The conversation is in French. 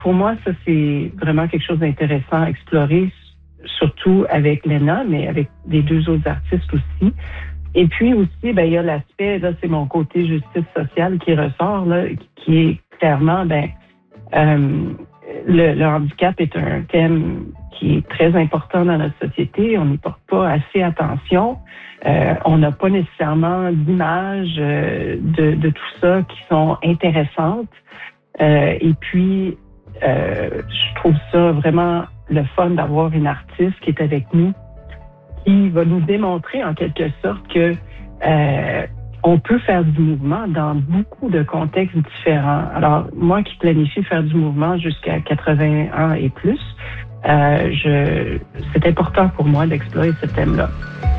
pour moi, ça, c'est vraiment quelque chose d'intéressant à explorer, surtout avec Lena, mais avec les deux autres artistes aussi. Et puis aussi, ben, il y a l'aspect, là, c'est mon côté justice sociale qui ressort, là, qui est clairement, euh, le handicap est un thème qui est très important dans notre société. On n'y porte pas assez attention. On n'a pas nécessairement d'images de tout ça qui sont intéressantes. Et puis, je trouve ça vraiment le fun d'avoir une artiste qui est avec nous, qui va nous démontrer en quelque sorte que on peut faire du mouvement dans beaucoup de contextes différents. Alors, moi qui planifie faire du mouvement jusqu'à 80 ans et plus, c'est important pour moi d'explorer ce thème-là.